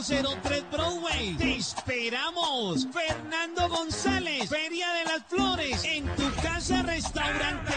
03 Broadway. Te esperamos. Fernando González, Feria de las Flores, en tu casa restaurante.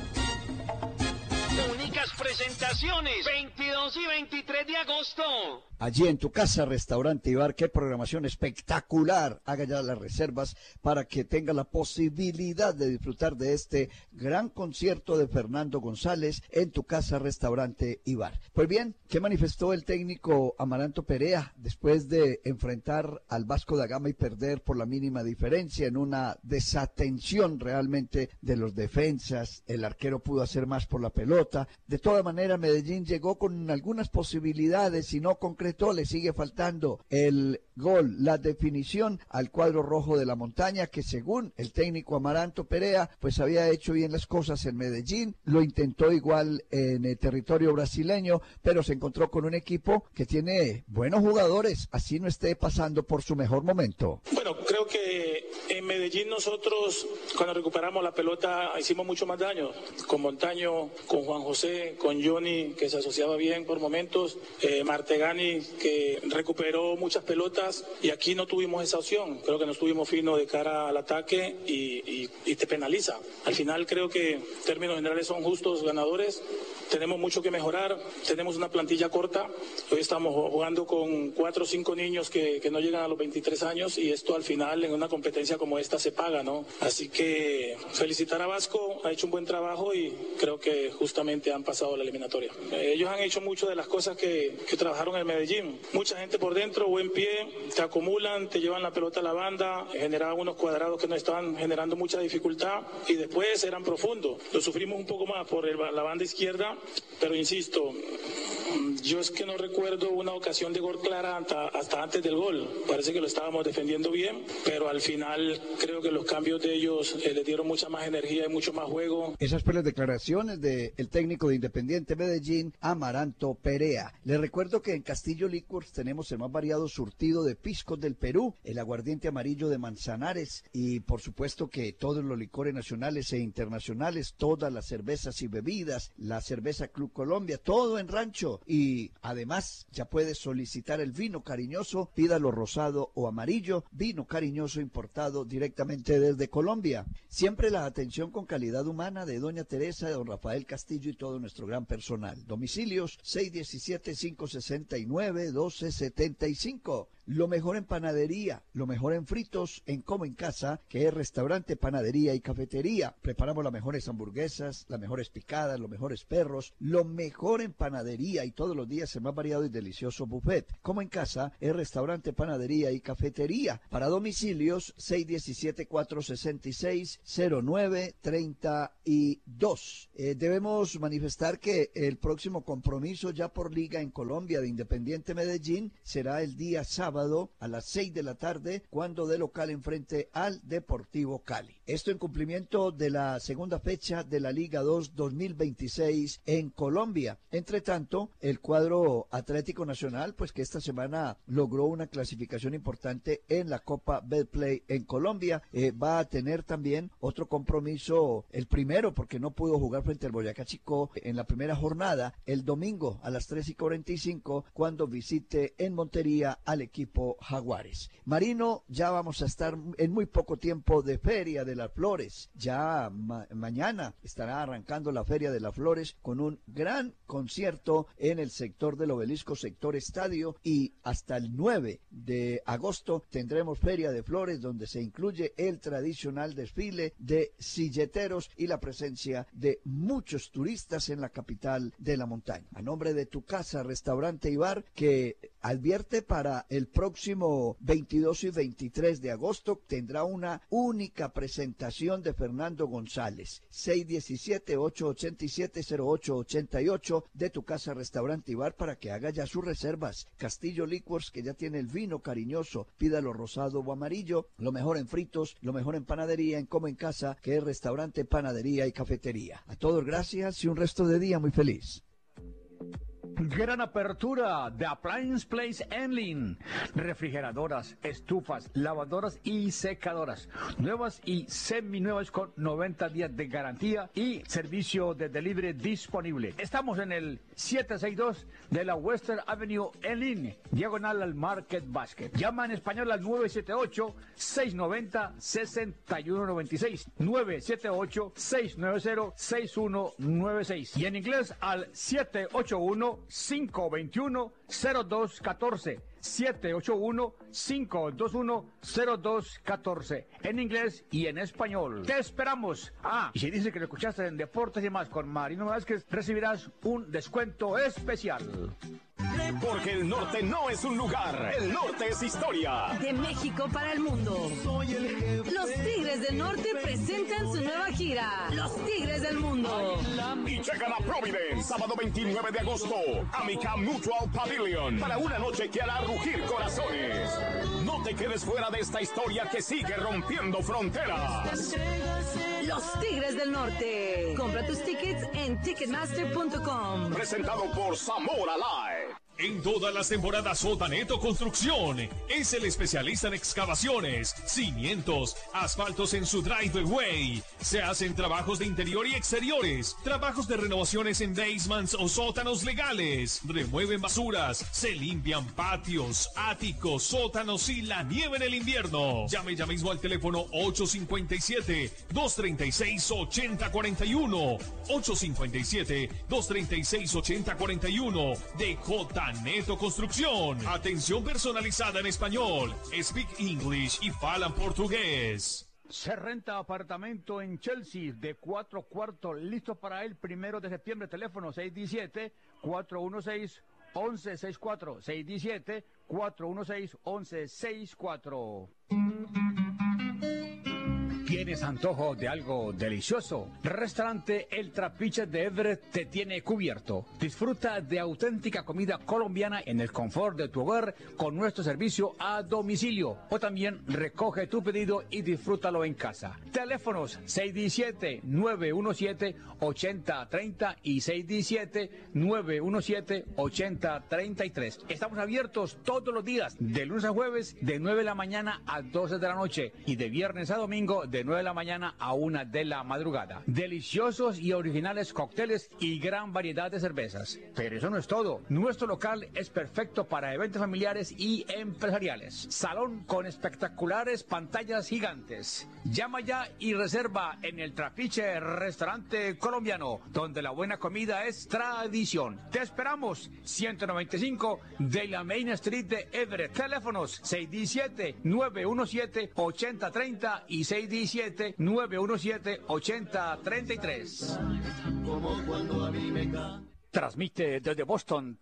Únicas presentaciones, 22 y 23 de agosto. Allí en tu casa, restaurante y bar, qué programación espectacular. Haga ya las reservas para que tenga la posibilidad de disfrutar de este gran concierto de Fernando González en tu casa, restaurante y bar. Pues bien, ¿qué manifestó el técnico Amaranto Perea después de enfrentar al Vasco da Gama y perder por la mínima diferencia en una desatención realmente de los defensas? El arquero pudo hacer más por la pelota. De toda manera, Medellín llegó con algunas posibilidades y no concretó. Le sigue faltando el gol, la definición al cuadro rojo de la montaña, que según el técnico Amaranto Perea, pues había hecho bien las cosas en Medellín, lo intentó igual en el territorio brasileño, pero se encontró con un equipo que tiene buenos jugadores, así no esté pasando por su mejor momento. Bueno, creo que en Medellín nosotros, cuando recuperamos la pelota, hicimos mucho más daño, con Montaño, con Juan José, con Johnny, que se asociaba bien por momentos, Martegani, que recuperó muchas pelotas, y aquí no tuvimos esa opción. Creo que no estuvimos finos de cara al ataque y te penaliza. Al final creo que en términos generales son justos ganadores. Tenemos mucho que mejorar, tenemos una plantilla corta. Hoy estamos jugando con 4 o 5 niños que no llegan a los 23 años, y esto al final en una competencia como esta se paga, ¿no? Así que felicitar a Vasco, ha hecho un buen trabajo y creo que justamente han pasado la eliminatoria. Ellos han hecho mucho de las cosas que trabajaron en Medellín. Mucha gente por dentro, buen pie, te acumulan, te llevan la pelota a la banda, generaban unos cuadrados que nos estaban generando mucha dificultad y después eran profundos. Lo sufrimos un poco más por la banda izquierda, pero insisto, yo es que no recuerdo una ocasión de gol clara hasta antes del gol. Parece que lo estábamos defendiendo bien, pero al final creo que los cambios de ellos le dieron mucha más energía y mucho más juego. Esas fueron las declaraciones del técnico de Independiente Medellín, Amaranto Perea. Les recuerdo que en Castillo Liquors tenemos el más variado surtido de piscos del Perú, el aguardiente amarillo de Manzanares y por supuesto que todos los licores nacionales e internacionales, todas las cervezas y bebidas, la cerveza Club Colombia, todo en rancho. Y además ya puedes solicitar el vino cariñoso, pídalo rosado o amarillo, vino cariñoso importado directamente desde Colombia. Siempre la atención con calidad humana de doña Teresa, de don Rafael Castillo y todo nuestro gran personal. Domicilios 617-569-1275. Lo mejor en panadería, lo mejor en fritos, en Como en Casa, que es restaurante, panadería y cafetería. Preparamos las mejores hamburguesas, las mejores picadas, los mejores perros, lo mejor en panadería y todos los días el más variado y delicioso buffet. Como en Casa es restaurante, panadería y cafetería. Para domicilios 617-466-0932. Debemos manifestar que el próximo compromiso ya por liga en Colombia de Independiente Medellín será el día sábado a las 6 de la tarde, cuando de local enfrente al Deportivo Cali. Esto en cumplimiento de la segunda fecha de la Liga 2 2026 en Colombia. Entre tanto, el cuadro Atlético Nacional, pues que esta semana logró una clasificación importante en la Copa Betplay en Colombia, va a tener también otro compromiso, el primero porque no pudo jugar frente al Boyacá Chicó en la primera jornada, el domingo a las 3:45, cuando visite en Montería al equipo Jaguares. Marino, ya vamos a estar en muy poco tiempo de Feria de las Flores. Ya mañana estará arrancando la Feria de las Flores con un gran concierto en el sector del Obelisco, sector estadio, y hasta el 9 de agosto tendremos Feria de Flores, donde se incluye el tradicional desfile de silleteros y la presencia de muchos turistas en la capital de la montaña. A nombre de Tu Casa, Restaurante y Bar, que advierte para el próximo 22 y 23 de agosto tendrá una única presentación de Fernando González. 617-887-0888 de Tu Casa, Restaurante y Bar, para que haga ya sus reservas. Castillo Liquors, que ya tiene el vino cariñoso, pídalo rosado o amarillo, lo mejor en fritos, lo mejor en panadería, en Como en Casa, que es restaurante, panadería y cafetería. A todos gracias y un resto de día muy feliz. Gran apertura de Appliance Place Enlin. Refrigeradoras, estufas, lavadoras y secadoras. Nuevas y seminuevas con 90 días de garantía y servicio de delivery disponible. Estamos en el 762 de la Western Avenue Enlin, diagonal al Market Basket. Llama en español al 978-690-6196. 978-690-6196. Y en inglés al 781-521-0214. 781-521-0214. En inglés y en español. Te esperamos. Y si dice que lo escuchaste en Deportes y más con Marino Vázquez, recibirás un descuento especial. Porque el norte no es un lugar, el norte es historia. De México para el mundo. Los Tigres del Norte presentan su nueva gira, Los Tigres del Mundo. Y llegan a Providence, sábado 29 de agosto, Amica Mutual Pavilion, para una noche que hará rugir corazones. No te quedes fuera de esta historia que sigue rompiendo fronteras. Los Tigres del Norte. Compra tus tickets en Ticketmaster.com. Presentado por Zamora Live. En todas las temporadas Sotaneto Construcción es el especialista en excavaciones, cimientos, asfaltos en su driveway. Se hacen trabajos de interior y exteriores, trabajos de renovaciones en basements o sótanos legales. Remueven basuras, se limpian patios, áticos, sótanos y la nieve en el invierno. Llame ya mismo al teléfono 857-236-8041. 857-236-8041 de Neto Construcción. Atención personalizada en español. Speak English y falan portugués. Se renta apartamento en Chelsea de 4 cuartos, listo para el 1 de septiembre. Teléfono 617-416-1164. 617-416-1164. ¿Tienes antojo de algo delicioso? Restaurante El Trapiche de Everett te tiene cubierto. Disfruta de auténtica comida colombiana en el confort de tu hogar con nuestro servicio a domicilio. O también recoge tu pedido y disfrútalo en casa. Teléfonos 617-917-8030 y 617-917-8033. Estamos abiertos todos los días, de lunes a jueves, de 9 de la mañana a 12 de la noche y de viernes a domingo, de 9 de la mañana a 1 de la madrugada. Deliciosos y originales cócteles y gran variedad de cervezas. Pero eso no es todo. Nuestro local es perfecto para eventos familiares y empresariales. Salón con espectaculares pantallas gigantes. Llama ya y reserva en El Trapiche Restaurante Colombiano, donde la buena comida es tradición. Te esperamos. 195 de la Main Street de Everett. Teléfonos 617-917-8030 y 617-917-8033. Transmite desde Boston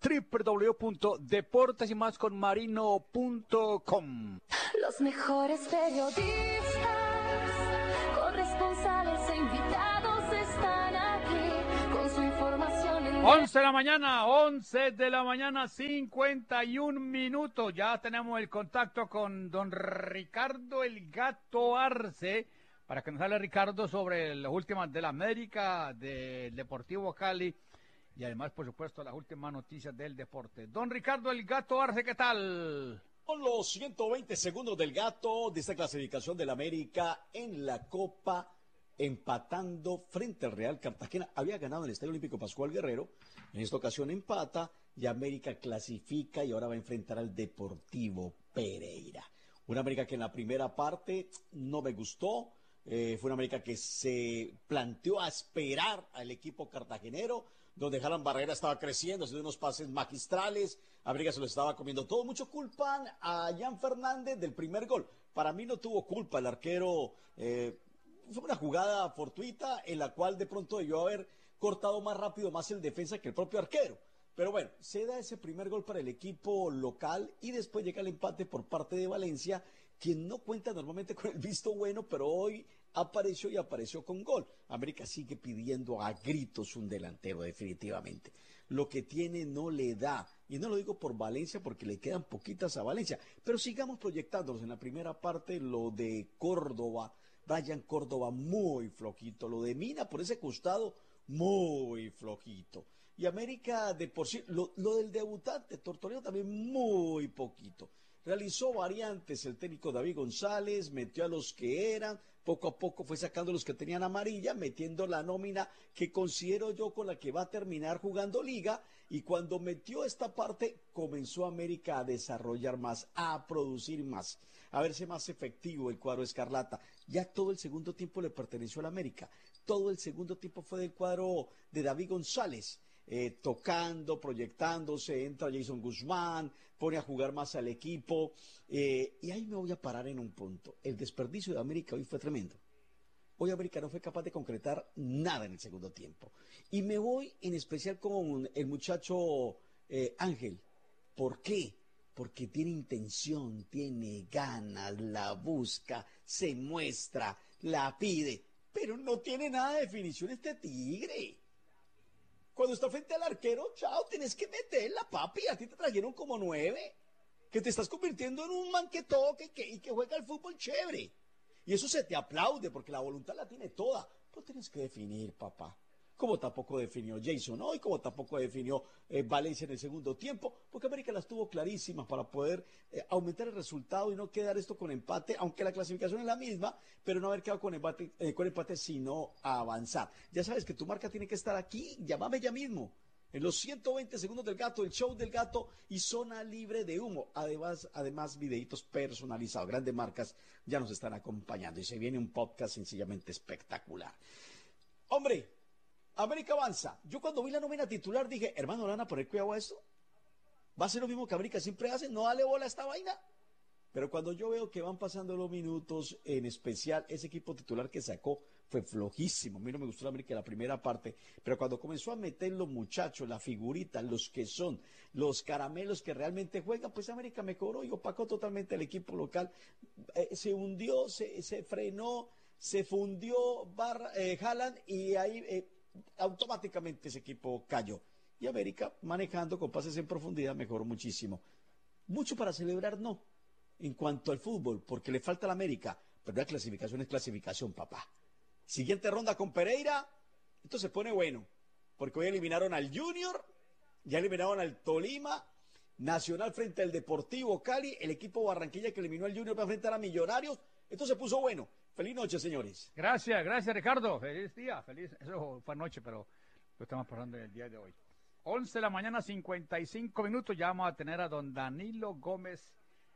www.deportesymasconmarino.com. Los mejores periodistas, corresponsales e invitados están aquí con su información en 11 de la mañana, 51 minutos. Ya tenemos el contacto con don Ricardo El Gato Arce, para que nos hable Ricardo sobre las últimas de la América, del Deportivo Cali, y además, por supuesto, las últimas noticias del deporte. Don Ricardo El Gato Arce, ¿qué tal? Con los 120 segundos del Gato de esta clasificación del América en la Copa, empatando frente al Real Cartagena. Había ganado en el Estadio Olímpico Pascual Guerrero, en esta ocasión empata y América clasifica y ahora va a enfrentar al Deportivo Pereira. Una América que en la primera parte no me gustó, fue una América que se planteó a esperar al equipo cartagenero, donde Jalan Barrera estaba creciendo, haciendo unos pases magistrales, América se lo estaba comiendo todo. Mucho culpan a Jan Fernández del primer gol. Para mí no tuvo culpa el arquero, fue una jugada fortuita en la cual de pronto debió haber cortado más rápido más el defensa que el propio arquero. Pero bueno, se da ese primer gol para el equipo local y después llega el empate por parte de Valencia, quien no cuenta normalmente con el visto bueno, pero hoy apareció y apareció con gol. América sigue pidiendo a gritos un delantero, definitivamente. Lo que tiene no le da. Y no lo digo por Valencia porque le quedan poquitas a Valencia. Pero sigamos proyectándonos en la primera parte. Lo de Córdoba, Brian Córdoba muy flojito. Lo de Mina por ese costado muy flojito. Y América de por sí, lo del debutante, Tortorino también muy poquito. Realizó variantes el técnico David González, metió a los que eran, poco a poco fue sacando los que tenían amarilla, metiendo la nómina que considero yo con la que va a terminar jugando liga, y cuando metió esta parte comenzó América a desarrollar más, a producir más, a verse más efectivo el cuadro escarlata. Ya todo el segundo tiempo le perteneció al América, todo el segundo tiempo fue del cuadro de David González. Tocando, proyectándose, entra Jason Guzmán, pone a jugar más al equipo, y ahí me voy a parar en un punto. El desperdicio de América hoy fue tremendo. Hoy América no fue capaz de concretar nada en el segundo tiempo. Y me voy en especial con el muchacho Ángel. ¿Por qué? Porque tiene intención, tiene ganas, la busca, se muestra, la pide, pero no tiene nada de definición este tigre. Cuando está frente al arquero, chao, tienes que meterla, papi. A ti te trajeron como 9. Que te estás convirtiendo en un man que toca y que juega al fútbol chévere. Y eso se te aplaude porque la voluntad la tiene toda. Pero tienes que definir, papá. Como tampoco definió Jason hoy, como tampoco definió Valencia en el segundo tiempo, porque América las tuvo clarísimas para poder aumentar el resultado y no quedar esto con empate, aunque la clasificación es la misma, pero no haber quedado con empate, sino avanzar. Ya sabes que tu marca tiene que estar aquí, llámame ya mismo. En los 120 segundos del gato, el show del gato y zona libre de humo. Además, videitos personalizados. Grandes marcas ya nos están acompañando y se viene un podcast sencillamente espectacular. Hombre, América avanza. Yo cuando vi la nómina titular dije, hermano, ¿le van a poner cuidado a esto? ¿Va a ser lo mismo que América siempre hace? ¿No dale bola a esta vaina? Pero cuando yo veo que van pasando los minutos, en especial ese equipo titular que sacó fue flojísimo. A mí no me gustó la América en la primera parte, pero cuando comenzó a meter los muchachos, las figuritas, los que son, los caramelos que realmente juegan, pues América me cobró y opacó totalmente el equipo local. Se hundió, se frenó, se fundió Haaland y ahí automáticamente ese equipo cayó. Y América, manejando con pases en profundidad, mejoró muchísimo. Mucho para celebrar, no. En cuanto al fútbol, porque le falta a la América, pero la clasificación es clasificación, papá. Siguiente ronda con Pereira, esto se pone bueno, porque hoy eliminaron al Junior, ya eliminaron al Tolima, Nacional frente al Deportivo Cali, el equipo Barranquilla que eliminó al Junior para enfrentar a Millonarios, esto se puso bueno. Feliz noche, señores. Gracias Ricardo, feliz día, eso fue anoche, pero lo estamos pasando en el día de hoy. 11 de la mañana, 55 minutos, ya vamos a tener a don Danilo Gómez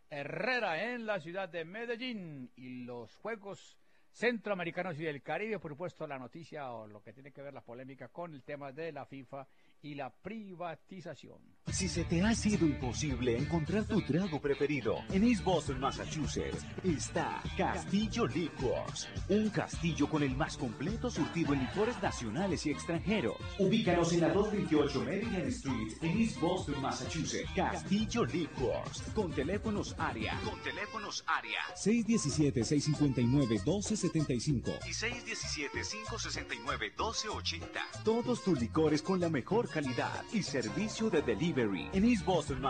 Herrera en la ciudad de Medellín y los Juegos Centroamericanos y del Caribe, por supuesto la noticia o lo que tiene que ver la polémica con el tema de la FIFA y la privatización. Si se te ha sido imposible encontrar tu trago preferido, en East Boston, Massachusetts, está Castillo Liquors, un castillo con el más completo surtido en licores nacionales y extranjeros. Ubícanos en la 228 Maryland Street, en East Boston, Massachusetts. Castillo Liquors, con teléfonos área. 617-659-1275 y 617-569-1280. Todos tus licores con la mejor calidad y servicio de delivery. En East Boston, Massachusetts.